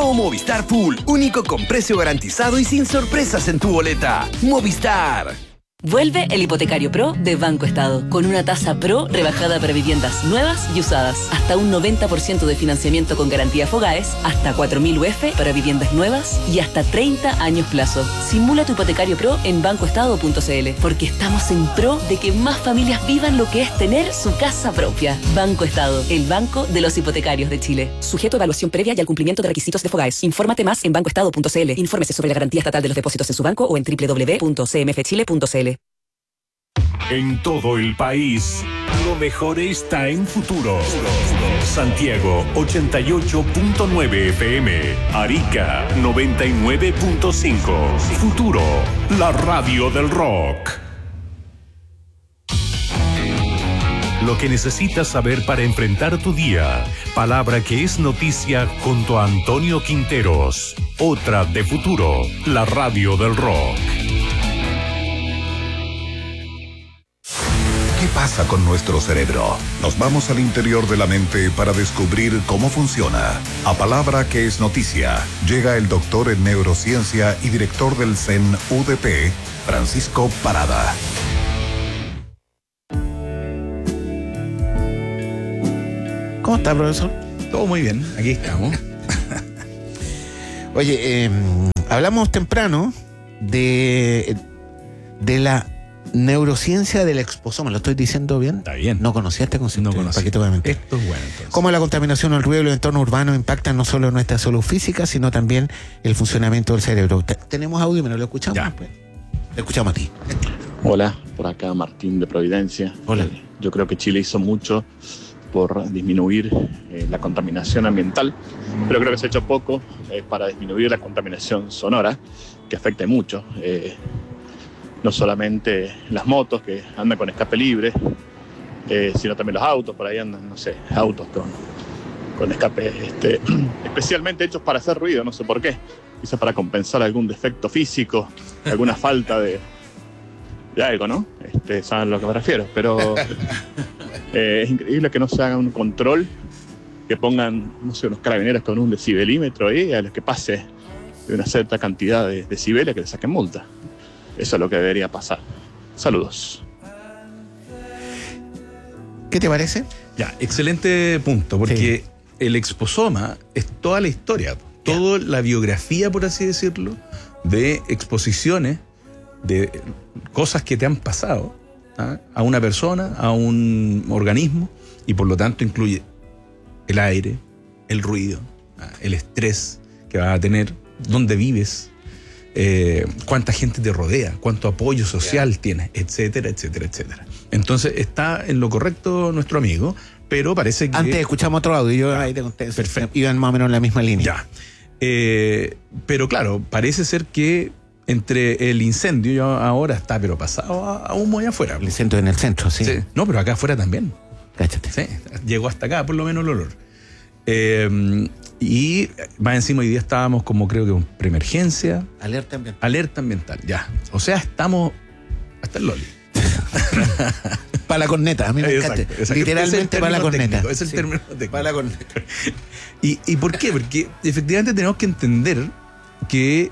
Nuevo Movistar Full, único con precio garantizado y sin sorpresas en tu boleta. Movistar. Vuelve el Hipotecario Pro de Banco Estado, con una tasa Pro rebajada para viviendas nuevas y usadas. Hasta un 90% de financiamiento con garantía Fogaes, hasta 4.000 UF para viviendas nuevas y hasta 30 años plazo. Simula tu Hipotecario Pro en bancoestado.cl, porque estamos en pro de que más familias vivan lo que es tener su casa propia. Banco Estado, el banco de los hipotecarios de Chile. Sujeto a evaluación previa y al cumplimiento de requisitos de Fogaes. Infórmate más en bancoestado.cl. Infórmese sobre la garantía estatal de los depósitos en su banco o en www.cmfchile.cl. En todo el país, lo mejor está en Futuro. Santiago 88.9 FM, Arica 99.5. Futuro, la radio del rock. Lo que necesitas saber para enfrentar tu día. Palabra que es noticia junto a Antonio Quinteros. Otra de Futuro, la radio del rock. ¿Qué pasa con nuestro cerebro? Nos vamos al interior de la mente para descubrir cómo funciona. A Palabra que es noticia, llega el doctor en neurociencia y director del CEN UDP, Francisco Parada. ¿Cómo está, profesor? Todo muy bien, aquí estamos. Oye, hablamos temprano de la neurociencia del exposoma. ¿Lo estoy diciendo bien? Está bien. No conocía este concepto. No conocía. Esto es bueno, entonces. Cómo la contaminación, el ruido y el entorno urbano impactan no solo nuestra salud física, sino también el funcionamiento del cerebro. Tenemos audio, ¿me lo escuchamos? Ya. Pues. Te escuchamos a ti. Hola, por acá Martín de Providencia. Hola. Yo creo que Chile hizo mucho por disminuir la contaminación ambiental, pero creo que se ha hecho poco para disminuir la contaminación sonora, que afecta mucho. No solamente las motos que andan con escape libre, sino también los autos, por ahí andan, no sé, autos con escape especialmente hechos para hacer ruido, no sé por qué, quizás para compensar algún defecto físico, alguna falta de algo, ¿no? Saben a lo que me refiero, pero es increíble que no se haga un control, que pongan, no sé, unos carabineros con un decibelímetro ahí, a los que pase de una cierta cantidad de decibeles, que le saquen multa. Eso es lo que debería pasar. Saludos. ¿Qué te parece? Ya, excelente punto, porque el exposoma es toda la historia, toda la biografía, por así decirlo, de exposiciones, de cosas que te han pasado a una persona, a un organismo, y por lo tanto incluye el aire, el ruido, el estrés que vas a tener, dónde vives, cuánta gente te rodea, cuánto apoyo social tienes, etcétera, etcétera, etcétera. Entonces está en lo correcto nuestro amigo, pero parece que... Antes escuchamos otro audio, yo ahí te conté. Perfecto. Iban más o menos en la misma línea. Ya. Pero claro, parece ser que entre el incendio, yo ahora está pero pasado a humo allá afuera. El incendio en el centro, sí. No, pero acá afuera también. Cáchate. Sí, llegó hasta acá por lo menos el olor. Y más encima hoy día estábamos como creo que en preemergencia. Alerta ambiental. Alerta ambiental, ya. O sea, estamos hasta el loli. Para la corneta, a mí me encanta. Exacto. Literalmente para la corneta. Es el término técnico. Para la corneta. ¿Y por qué? Porque efectivamente tenemos que entender que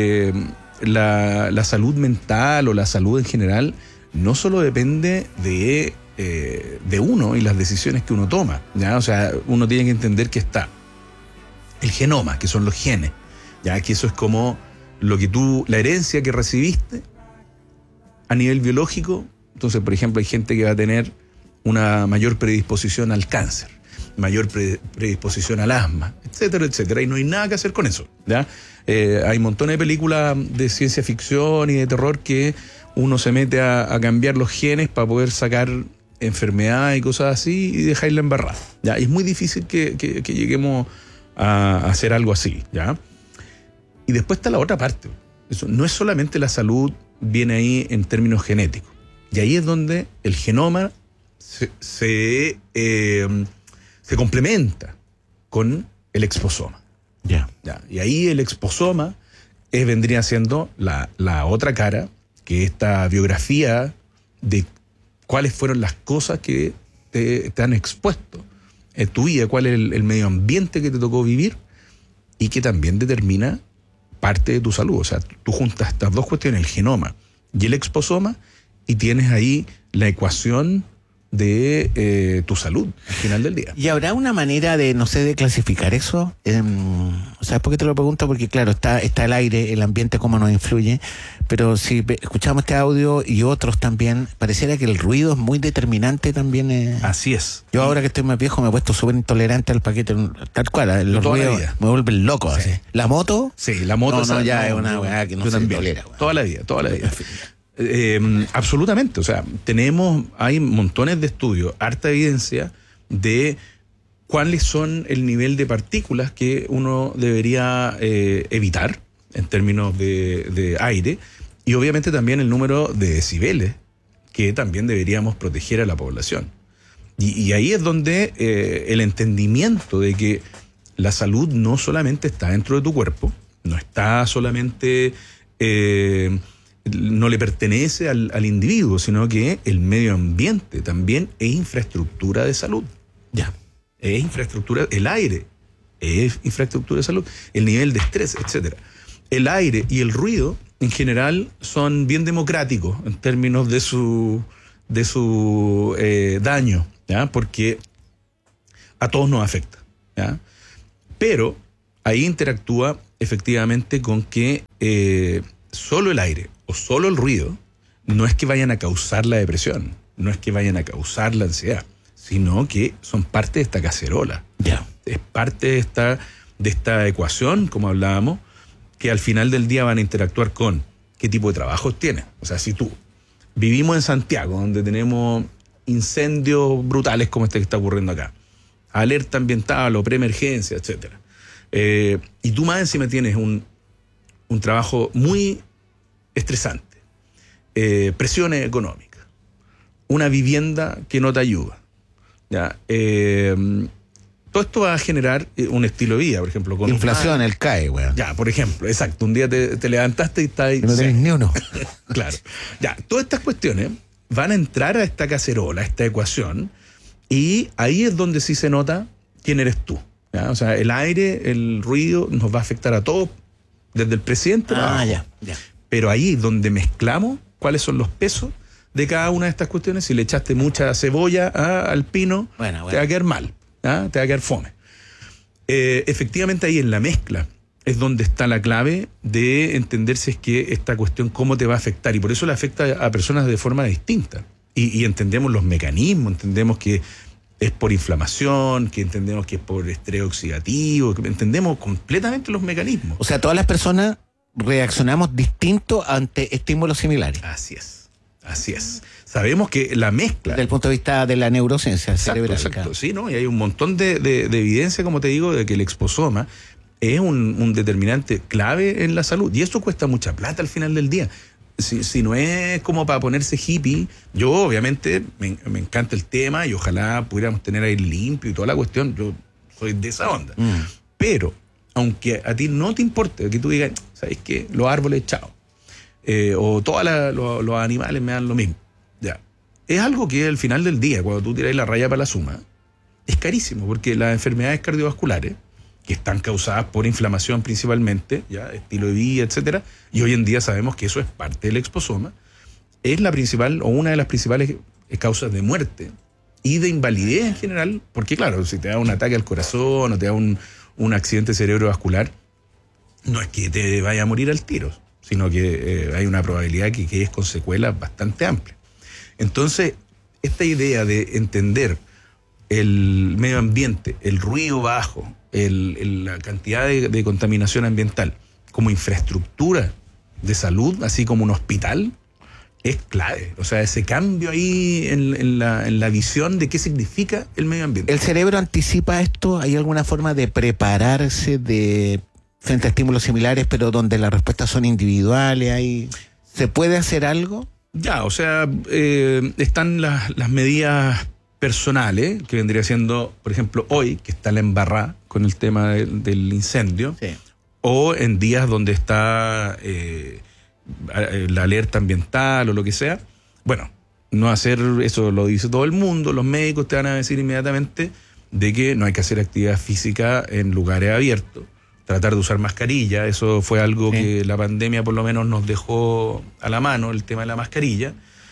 la salud mental o la salud en general no solo depende de uno y las decisiones que uno toma, ¿ya? O sea, uno tiene que entender que está el genoma, que son los genes, ya que eso es como lo que la herencia que recibiste a nivel biológico. Entonces, por ejemplo, hay gente que va a tener una mayor predisposición al cáncer, mayor predisposición al asma, etcétera, etcétera, y no hay nada que hacer con eso, ¿ya? Hay montones de películas de ciencia ficción y de terror que uno se mete a cambiar los genes para poder sacar enfermedades y cosas así y dejarla embarrada, ¿ya? Y es muy difícil que lleguemos a hacer algo así, ¿ya? Y después está la otra parte. Eso no es solamente la salud, viene ahí en términos genéticos. Y ahí es donde el genoma se complementa con el exposoma. Ya. Y ahí el exposoma vendría siendo la otra cara, que esta biografía de cuáles fueron las cosas que te han expuesto en tu vida, cuál es el medio ambiente que te tocó vivir y que también determina parte de tu salud. O sea, tú juntas estas dos cuestiones, el genoma y el exposoma, y tienes ahí la ecuación de tu salud al final del día. ¿Y habrá una manera de, no sé, de clasificar eso? ¿Sabes por qué te lo pregunto? Porque claro, está el aire, el ambiente, cómo nos influye, pero si escuchamos este audio y otros también, pareciera que el ruido es muy determinante también. Así es. Yo ahora que estoy más viejo me he puesto súper intolerante al paquete, tal cual, los ruidos me vuelven loco. Sí. Así. ¿La moto? Sí, la moto. No, ya es una weá que no se tolera. Toda la vida. Absolutamente, o sea, hay montones de estudios, harta evidencia de cuáles son el nivel de partículas que uno debería evitar en términos de aire, y obviamente también el número de decibeles que también deberíamos proteger a la población. Y ahí es donde el entendimiento de que la salud no solamente está dentro de tu cuerpo, no está solamente... no le pertenece al individuo, sino que el medio ambiente también es infraestructura de salud. Ya. Es infraestructura, el aire es infraestructura de salud, el nivel de estrés, etcétera. El aire y el ruido, en general, son bien democráticos en términos de su daño, ¿ya? Porque a todos nos afecta, ¿ya? Pero ahí interactúa efectivamente con que solo el aire o solo el ruido no es que vayan a causar la depresión, no es que vayan a causar la ansiedad, sino que son parte de esta cacerola. Ya. Es parte de esta ecuación, como hablábamos, que al final del día van a interactuar con qué tipo de trabajos tienes. O sea, si tú vivimos en Santiago, donde tenemos incendios brutales como este que está ocurriendo acá, alerta ambiental o preemergencia, etcétera, y tú más encima tienes un trabajo muy estresante, presiones económicas, una vivienda que no te ayuda, ¿ya? Todo esto va a generar un estilo de vida, por ejemplo. Con inflación, el CAE, weón. Ya, por ejemplo, exacto. Un día te levantaste y estás ahí. No tenés ni uno. Claro. Ya, todas estas cuestiones van a entrar a esta cacerola, a esta ecuación, y ahí es donde sí se nota quién eres tú, ¿ya? O sea, el aire, el ruido nos va a afectar a todos, desde el presidente para abajo. Ya. Pero ahí es donde mezclamos cuáles son los pesos de cada una de estas cuestiones. Si le echaste mucha cebolla al pino, te va a quedar mal, ¿ah? Te va a quedar fome. Efectivamente ahí en la mezcla es donde está la clave de entender si es que esta cuestión cómo te va a afectar, y por eso le afecta a personas de forma distinta. Y entendemos los mecanismos, entendemos que es por inflamación, que entendemos que es por estrés oxidativo, que entendemos completamente los mecanismos. O sea, todas las personas reaccionamos distinto ante estímulos similares. Así es. Sabemos que la mezcla... Desde el punto de vista de la neurociencia cerebral. Exacto, sí, ¿no? Y hay un montón de evidencia, como te digo, de que el exposoma es un determinante clave en la salud. Y eso cuesta mucha plata al final del día. Si no es como para ponerse hippie, yo obviamente me encanta el tema y ojalá pudiéramos tener aire limpio y toda la cuestión. Yo soy de esa onda. Pero, aunque a ti no te importe, que tú digas, ¿sabes qué? Los árboles, chao. O todos los animales me dan lo mismo. Ya. Es algo que al final del día, cuando tú tiras la raya para la suma, es carísimo, porque las enfermedades cardiovasculares, que están causadas por inflamación principalmente, ya, estilo de vida, etcétera, y hoy en día sabemos que eso es parte del exposoma, es la principal o una de las principales causas de muerte y de invalidez en general, porque claro, si te da un ataque al corazón o te da un accidente cerebrovascular, no es que te vaya a morir al tiro, sino que hay una probabilidad que quedes con secuelas bastante amplia. Entonces, esta idea de entender el medio ambiente, el ruido bajo, la cantidad de contaminación ambiental como infraestructura de salud, así como un hospital, es clave. O sea, ese cambio ahí en la visión de qué significa el medio ambiente. ¿El cerebro anticipa esto? ¿Hay alguna forma de prepararse frente a estímulos similares, pero donde las respuestas son individuales? ¿Se puede hacer algo? Ya, o sea, están las medidas personales, que vendría siendo, por ejemplo, hoy, que está la embarrada con el tema del incendio, sí, o en días donde está la alerta ambiental o lo que sea. Bueno, no hacer eso, lo dice todo el mundo, los médicos te van a decir inmediatamente de que no hay que hacer actividad física en lugares abiertos, tratar de usar mascarilla. Eso fue algo que la pandemia por lo menos nos dejó a la mano, el tema de la mascarilla.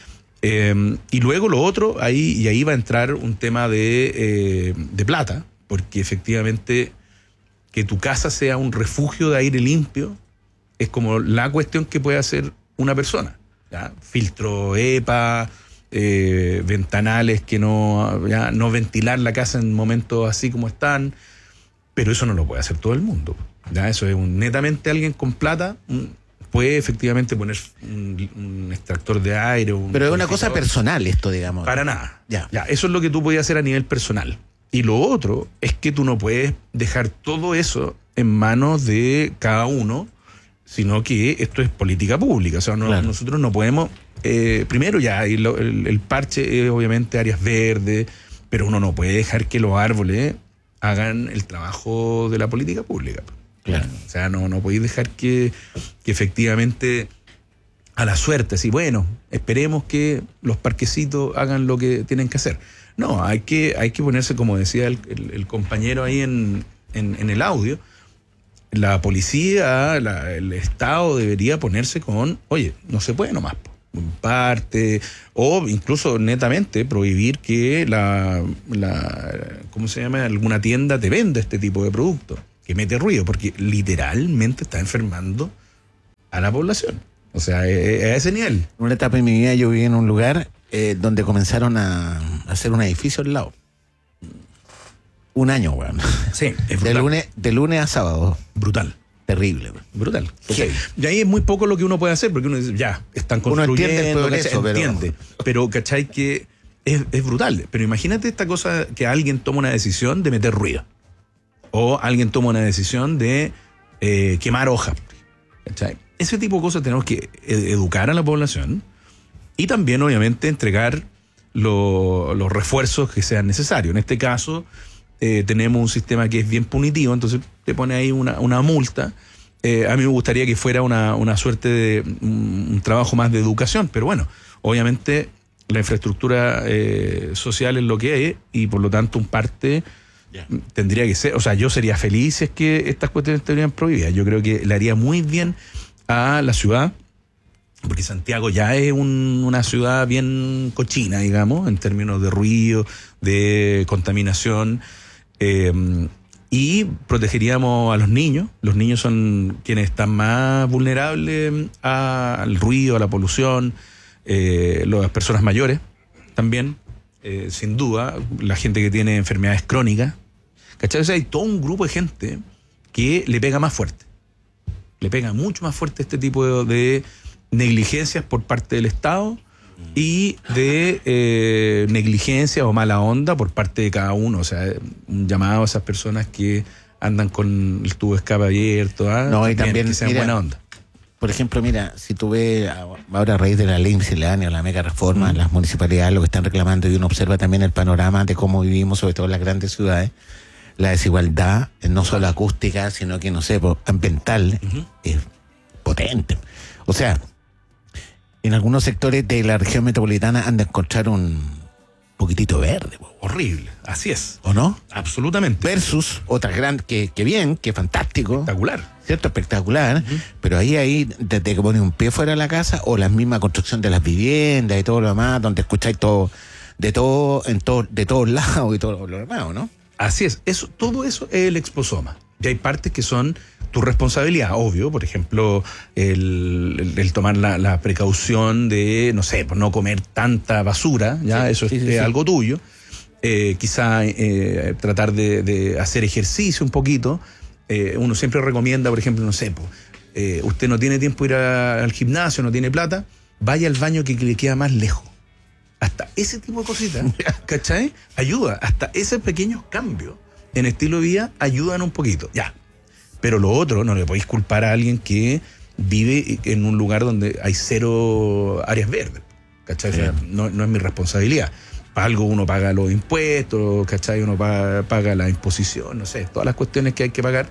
Y luego lo otro, ahí va a entrar un tema de plata, porque efectivamente que tu casa sea un refugio de aire limpio es como la cuestión que puede hacer una persona, ¿ya? Filtro EPA, ventanales que no ventilar la casa en momentos así como están, pero eso no lo puede hacer todo el mundo, ¿ya? Eso es netamente alguien con plata puede efectivamente poner un extractor de aire. Pero es una cosa personal esto, digamos. Para nada. Ya, eso es lo que tú puedes hacer a nivel personal. Y lo otro es que tú no puedes dejar todo eso en manos de cada uno, sino que esto es política pública. O sea, nosotros no podemos... primero ya, el parche es obviamente áreas verdes, pero uno no puede dejar que los árboles hagan el trabajo de la política pública. Claro. O sea, no podéis dejar que efectivamente a la suerte, así, bueno, esperemos que los parquecitos hagan lo que tienen que hacer. No, hay que ponerse, como decía el compañero ahí en el audio, la policía, el Estado debería ponerse con, oye, no se puede nomás, en parte, o incluso netamente prohibir que ¿cómo se llama? Alguna tienda te venda este tipo de producto, que mete ruido, porque literalmente está enfermando a la población. O sea, a ese nivel. En una etapa de mi vida yo viví en un lugar donde comenzaron a hacer un edificio al lado. Un año, weón. Sí, es brutal. De lunes a sábado. Brutal. Terrible, weón. Brutal. Okay. Y ahí es muy poco lo que uno puede hacer, porque uno dice, ya, están construyendo. Uno entiende el progreso, entiende. Pero, ¿cachai? Que es brutal. Pero imagínate esta cosa que alguien toma una decisión de meter ruido. O alguien toma una decisión de quemar hojas. ¿Cachai? Ese tipo de cosas tenemos que educar a la población y también, obviamente, entregar los refuerzos que sean necesarios. En este caso, tenemos un sistema que es bien punitivo, entonces te pone ahí una multa. A mí me gustaría que fuera una suerte de un trabajo más de educación, pero bueno, obviamente la infraestructura social es lo que es y por lo tanto un parte tendría que ser, o sea, yo sería feliz si es que estas cuestiones estarían prohibidas. Yo creo que le haría muy bien a la ciudad, porque Santiago ya es una ciudad bien cochina, digamos, en términos de ruido, de contaminación, y protegeríamos a los niños. Los niños son quienes están más vulnerables al ruido, a la polución, las personas mayores también, sin duda, la gente que tiene enfermedades crónicas, ¿cachai? O sea, hay todo un grupo de gente que le pega más fuerte. Le pega mucho más fuerte este tipo de negligencias por parte del Estado y de negligencia o mala onda por parte de cada uno. O sea, un llamado a esas personas que andan con el tubo de escape abierto, no, y también que sean buena onda. Por ejemplo, mira, si tú ves ahora a raíz de la ley miscelánea, la mega reforma, las municipalidades lo que están reclamando, y uno observa también el panorama de cómo vivimos, sobre todo en las grandes ciudades, la desigualdad, no solo acústica, sino que, no sé, ambiental, es potente. O sea, en algunos sectores de la región metropolitana han de encontrar un poquitito verde. Horrible, así es. ¿O no? Absolutamente. Versus otras grandes, que bien, que fantástico. Espectacular. ¿Cierto? Espectacular. Pero ahí, desde que pones un pie fuera de la casa, o la misma construcción de las viviendas y todo lo demás, donde escucháis todo, de todos lados y todo lo demás, ¿no? Así es, todo eso es el exposoma. Y hay partes que son tu responsabilidad, obvio. Por ejemplo, el tomar la precaución de, no sé, por no comer tanta basura, ya, sí, eso es algo tuyo. Quizá tratar de hacer ejercicio un poquito. Uno siempre recomienda, por ejemplo, no sé, usted no tiene tiempo de ir al gimnasio, no tiene plata, vaya al baño que le queda más lejos. Hasta ese tipo de cositas, ¿cachai? Ayuda, hasta esos pequeños cambios en estilo de vida ayudan un poquito, ya. Pero lo otro, no le podéis culpar a alguien que vive en un lugar donde hay 0 áreas verdes, ¿cachai? O sea, no es mi responsabilidad. Para algo uno paga los impuestos, ¿cachai? Uno paga la imposición, no sé, todas las cuestiones que hay que pagar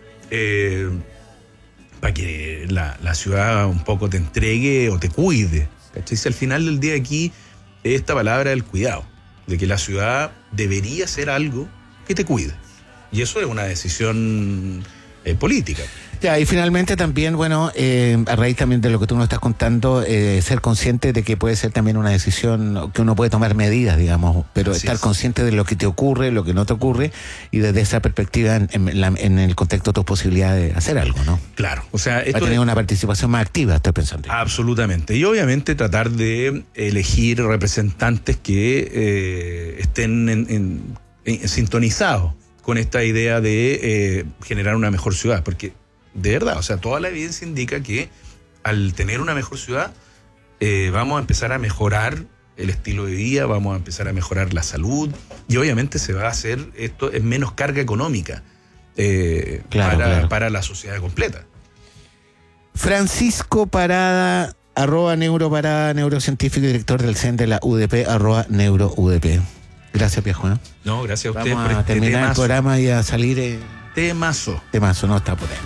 para que la ciudad un poco te entregue o te cuide, ¿cachai? Si al final del día aquí esta palabra del cuidado, de que la ciudad debería ser algo que te cuide. Y eso es una decisión política. Ya, y finalmente también, bueno, a raíz también de lo que tú nos estás contando, ser consciente de que puede ser también una decisión que uno puede tomar medidas, digamos, pero Así estar es. consciente de lo que te ocurre, lo que no te ocurre, y desde esa perspectiva en el contexto de tus posibilidades de hacer algo, ¿no? Claro, o sea, Va a esto tener una participación más activa, estoy pensando. absolutamente. Y obviamente tratar de elegir representantes que estén sintonizados con esta idea de generar una mejor ciudad, porque de verdad, o sea, toda la evidencia indica que al tener una mejor ciudad vamos a empezar a mejorar el estilo de vida, vamos a empezar a mejorar la salud y obviamente se va a hacer esto en menos carga económica Claro. para la sociedad completa. Francisco Parada, @neuroparada, neurocientífico y director del CEN de la UDP, @neuroudp. Gracias, viejo. No, gracias a ustedes Vamos por a este terminar el programa y a salir temazo. temazo, no está potente.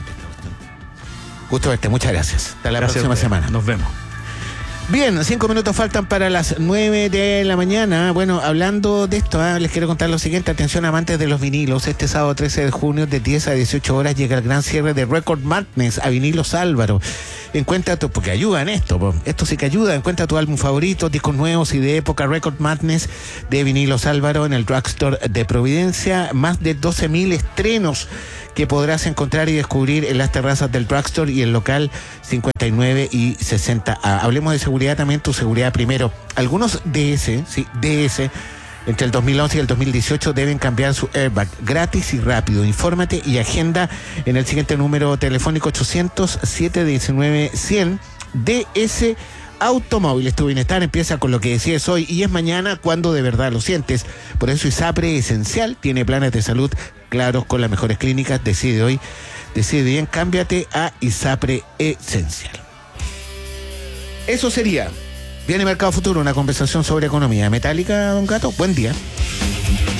Gusto verte, muchas gracias. Hasta la Gracias a próxima ustedes. semana. Nos vemos. Bien, 5 minutos faltan para las 9 de la mañana. Bueno, hablando de esto, les quiero contar lo siguiente. Atención, amantes de los vinilos. Este sábado 13 de junio, de 10 a 18 horas, llega el gran cierre de Record Madness a Vinilos Álvaro. Encuentra porque ayuda en esto. Esto sí que ayuda. Encuentra tu álbum favorito, discos nuevos y de época. Record Madness de Vinilos Álvaro en el Drugstore de Providencia. Más de 12.000 estrenos que podrás encontrar y descubrir en las terrazas del Drugstore y el local 59 y 60A. Hablemos de seguridad también, tu seguridad primero. Algunos DS, entre el 2011 y el 2018 deben cambiar su airbag gratis y rápido. Infórmate y agenda en el siguiente número telefónico 800-719-100 DS Automóviles. Tu bienestar empieza con lo que decides hoy y es mañana cuando de verdad lo sientes. Por eso ISAPRE Esencial tiene planes de salud claros con las mejores clínicas. Decide hoy, decide bien, cámbiate a ISAPRE Esencial. Eso sería. Viene Mercado Futuro, una conversación sobre economía. Metálica, don Gato, buen día.